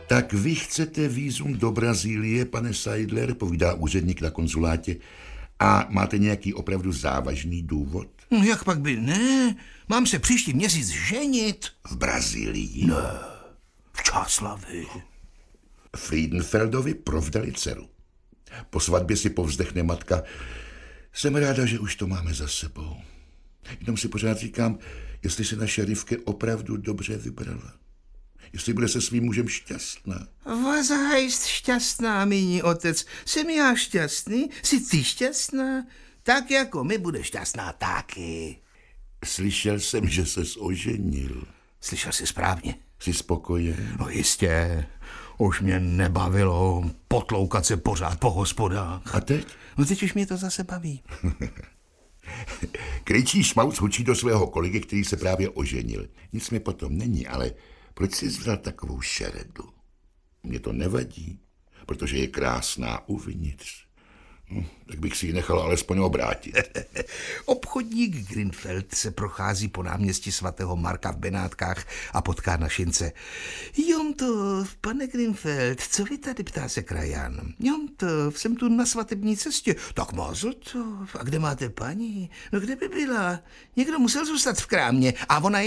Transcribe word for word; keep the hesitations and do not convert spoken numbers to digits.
Tak vy chcete vízum do Brazílie, pane Seidler, povídá úředník na konzulátě, a máte nějaký opravdu závažný důvod? No, jak pak by ne? Mám se příští měsíc ženit. V Brazílii? Ne, v Čáslavi. Friedenfeldovi provdali dceru. Po svatbě si povzdechne matka, jsem ráda, že už to máme za sebou. Jenom si pořád říkám, jestli se naše Rivke opravdu dobře vybrala. Jestli bude se svým mužem šťastná. Was heißt šťastná, míní otec? Jsem já šťastný? Jsi ty šťastná? Tak jako my bude šťastná taky. Slyšel jsem, že ses oženil. Slyšel jsi správně. Jsi spokojen? No jistě. Už mě nebavilo potloukat se pořád po hospodách. A teď? No teď už mě to zase baví. Kryčí šmaus hučí do svého kolegy, který se právě oženil. Nic mi potom není, ale proč jsi vzal takovou šeredu? Mně to nevadí, protože je krásná uvnitř. Hm, tak bych si ji nechal alespoň obrátit. Obchodník Grinfeld se prochází po náměstí svatého Marka v Benátkách a potká na šince. Jonto, pane Grinfeld, co vy tady, ptá se krajan. Jonto, jsem tu na svatební cestě. Tak Mazeltov, a kde máte paní? No kde by byla? Někdo musel zůstat v krámě a ona je